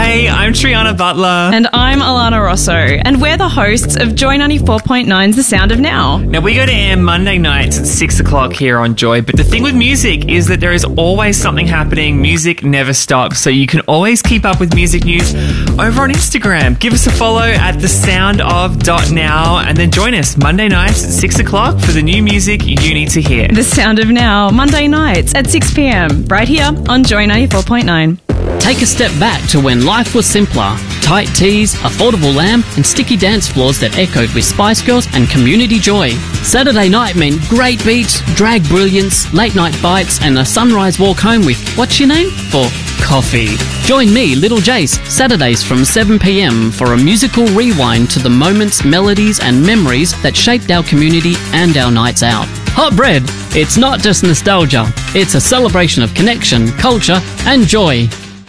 Hey, I'm Triana Butler. And I'm Alana Rosso. And we're the hosts of Joy 94.9's The Sound of Now. Now, we go to air Monday nights at 6 o'clock here on Joy, but the thing with music is that there is always something happening. Music never stops, so you can always keep up with music news over on Instagram. Give us a follow at thesoundof.now and then join us Monday nights at 6 o'clock for the new music you need to hear. The Sound of Now, Monday nights at 6 p.m, right here on Joy 94.9. Take a step back to when life was simpler. Tight tees, affordable lamb, and sticky dance floors that echoed with Spice Girls and community joy. Saturday night meant great beats, drag brilliance, late night bites, and a sunrise walk home with, what's your name? For coffee. Join me, Little Jace, Saturdays from 7 p.m. for a musical rewind to the moments, melodies, and memories that shaped our community and our nights out. Hot Bread, it's not just nostalgia, it's a celebration of connection, culture, and joy.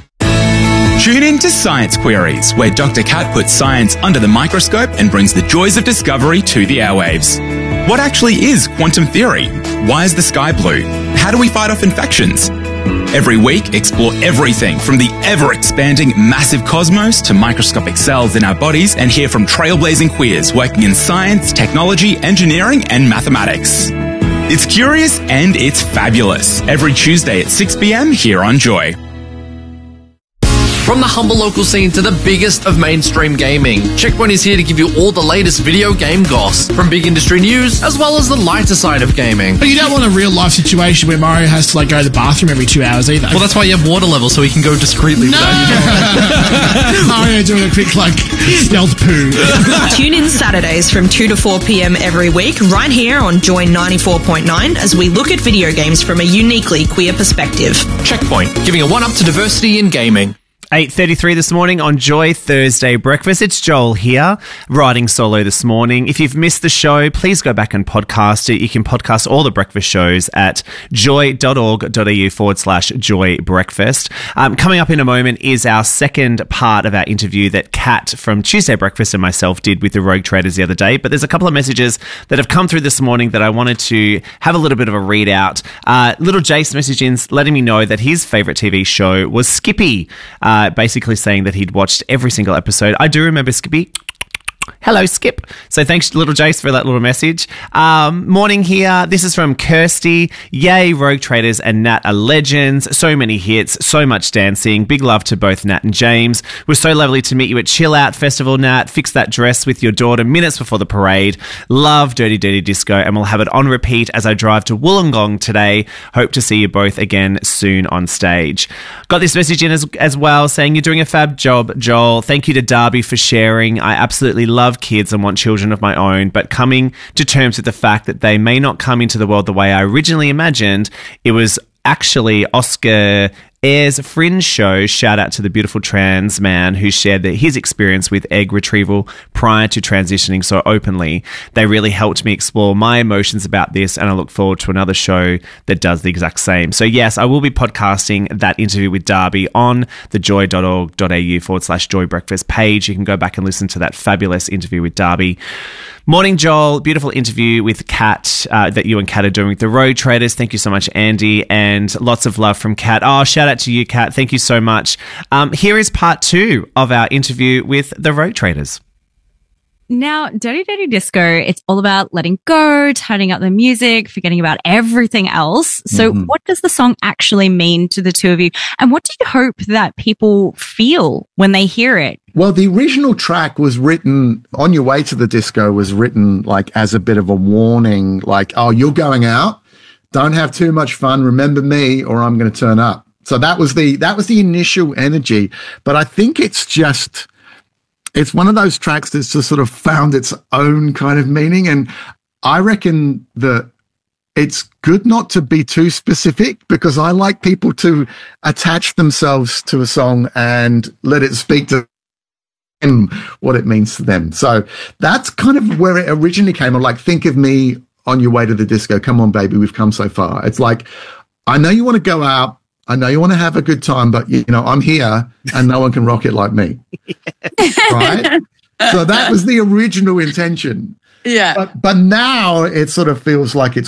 Tune in to Science Queries, where Dr. Kat puts science under the microscope and brings the joys of discovery to the airwaves. What actually is quantum theory? Why is the sky blue? How do we fight off infections? Every week, explore everything from the ever-expanding massive cosmos to microscopic cells in our bodies and hear from trailblazing queers working in science, technology, engineering, and mathematics. It's curious and it's fabulous. Every Tuesday at 6 p.m. here on Joy. From the humble local scene to the biggest of mainstream gaming, Checkpoint is here to give you all the latest video game goss, from big industry news as well as the lighter side of gaming. But you don't want a real life situation where Mario has to go to the bathroom every 2 hours either. Well, that's why you have water levels, so he can go discreetly without you knowing. Mario doing a quick stealth poo. Tune in Saturdays from 2 to 4 p.m. every week, right here on Joy 94.9, as we look at video games from a uniquely queer perspective. Checkpoint, giving a one-up to diversity in gaming. 8:33 this morning on Joy Thursday Breakfast. It's Joel here, riding solo this morning. If you've missed the show, please go back and podcast it. You can podcast all the breakfast shows at joy.org.au/Joy Breakfast. Coming up in a moment is our second part of our interview that Kat from Tuesday Breakfast and myself did with the Rogue Traders the other day. But there's a couple of messages that have come through this morning that I wanted to have a little bit of a read out. Little Jace messaged in letting me know that his favourite TV show was Skippy. Basically saying that he'd watched every single episode. I do remember Skippy. Hello, Skip. So thanks, Little Jace, for that little message. Morning here. This is from Kirsty. Yay, Rogue Traders and Nat are legends. So many hits, so much dancing. Big love to both Nat and James. It was so lovely to meet you at Chill Out Festival, Nat. Fix that dress with your daughter minutes before the parade. Love Dirty Dirty Disco, and we'll have it on repeat as I drive to Wollongong today. Hope to see you both again soon on stage. Got this message in as well saying you're doing a fab job, Joel. Thank you to Darby for sharing. I absolutely love kids and want children of my own, but coming to terms with the fact that they may not come into the world the way I originally imagined, it was actually Oscar Ayres Fringe show. Shout out to the beautiful trans man who shared his experience with egg retrieval prior to transitioning so openly. They really helped me explore my emotions about this, and I look forward to another show that does the exact same. So yes, I will be podcasting that interview with Darby on the joy.org.au/Joy Breakfast page. You can go back and listen to that fabulous interview with Darby. Morning, Joel. Beautiful interview with Kat that you and Kat are doing with the Rogue Traders. Thank you so much, Andy, and lots of love from Kat. Oh, shout out to you, Kat. Thank you so much. Here is part 2 of our interview with the Rogue Traders. Now, Dirty Dirty Disco, it's all about letting go, turning up the music, forgetting about everything else. So what does the song actually mean to the two of you? And what do you hope that people feel when they hear it? Well, the original track was written, On Your Way to the Disco was written as a bit of a warning, oh, you're going out. Don't have too much fun. Remember me or I'm going to turn up. So that was the initial energy. But I think it's one of those tracks that's just sort of found its own kind of meaning. And I reckon that it's good not to be too specific, because I like people to attach themselves to a song and let it speak to them, what it means to them. So that's kind of where it originally came on. Think of me on your way to the disco. Come on, baby, we've come so far. It's I know you want to go out. I know you want to have a good time, but, I'm here and no one can rock it like me. Right? So that was the original intention. Yeah. But now it sort of feels like it's